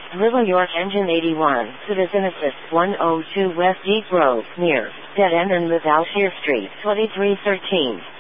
Little York Engine 81, Citizen Assist 102 West Deep Road, near Dead End and Mouth Alshear Street, 2313.